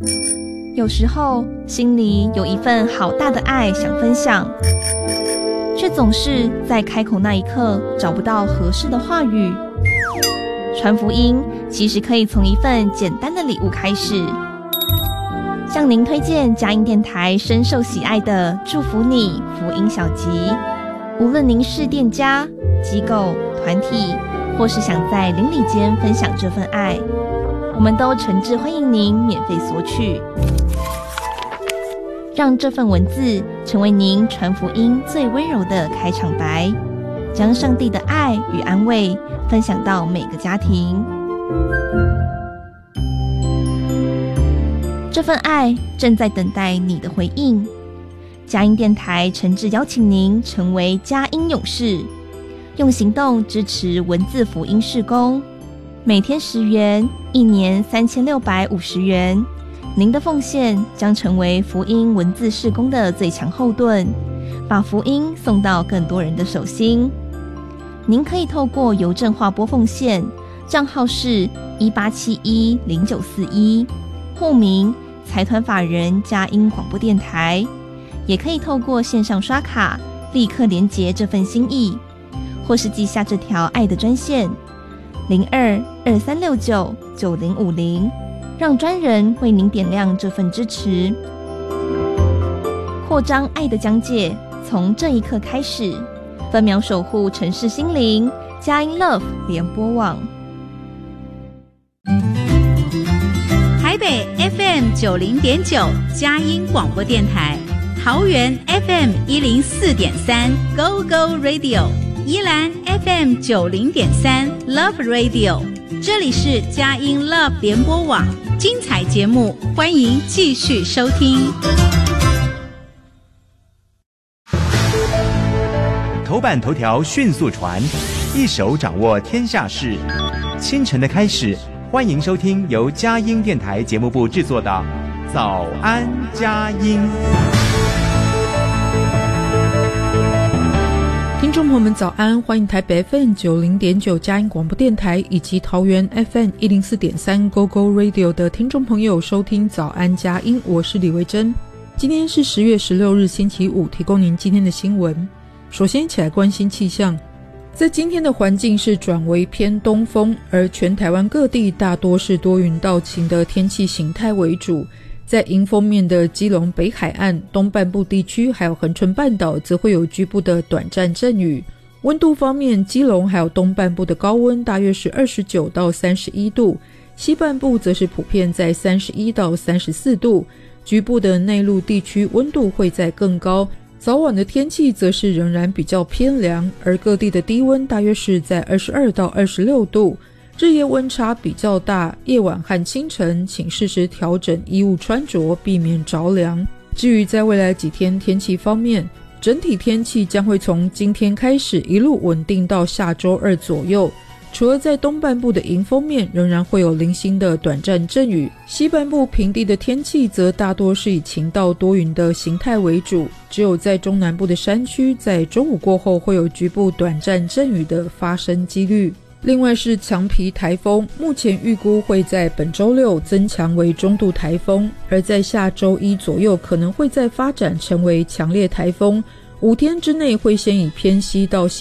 有时候心里有一份好大的爱想分享，却总是在开口那一刻找不到合适的话语。传福音其实可以从一份简单的礼物开始。向您推荐佳音电台深受喜爱的祝福你福音小集，无论您是店家、机构、团体，或是想在邻里间分享这份爱，我们都诚挚欢迎您免费索取。让这份文字成为您传福音最温柔的开场白，将上帝的爱与安慰分享到每个家庭。这份爱正在等待你的回应。佳音电台诚挚邀请您成为佳音勇士，用行动支持文字福音事工，每天10元，一年3650元。您的奉献将成为福音文字事工的最强后盾，把福音送到更多人的手心。您可以透过邮政划拨奉献，账号是18710941，户名财团法人佳音广播电台，也可以透过线上刷卡立刻连结这份心意，或是记下这条爱的专线0223699050，让专人为您点亮这份支持。扩张爱的疆界，从这一刻开始，分秒守护城市心灵，佳音 Love 联播网。 台北 FM90.9 佳音广播电台，桃园 FM104.3 Go Go Radio， 宜兰 FM90.3 Love Radio， 这里是佳音 Love 联播网，精彩节目欢迎继续收听。 头版头条迅速传，一手掌握天下事。清晨的开始，欢迎收听由佳音电台节目部制作的《早安佳音》。 听众朋友们早安，欢迎台北 FM90.9 佳音广播电台以及桃园 FM104.3 Go Go Radio 的听众朋友收听早安佳音，我是李维珍。今天是10月16日星期五，提供您今天的新闻。首先一起来关心气象，在今天的环境是转为偏东风，而全台湾各地大多是多云到晴的天气形态为主。在迎风面的基隆北海岸、东半部地区还有恒春半岛则会有局部的短暂阵雨。温度方面，基隆还有东半部的高温大约是29到31度，西半部则是普遍在31到34度，局部的内陆地区温度会再更高。早晚的天气则是仍然比较偏凉，而各地的低温大约是在22到26度，日夜温差比较大，夜晚和清晨请适时调整衣物穿着，避免着凉。至于在未来几天天气方面，整体天气将会从今天开始一路稳定到下周2左右，除了在东半部的迎风面仍然会有零星的短暂阵雨，西半部平地的天气则大多是以晴到多云的形态为主，只有在中南部的山区在中午过后会有局部短暂阵雨的发生几率。另外是强皮台风，目前预估会在本周6增强为中度台风，而在下周1左右可能会再发展成为强烈台风，5天之内会先以偏西到西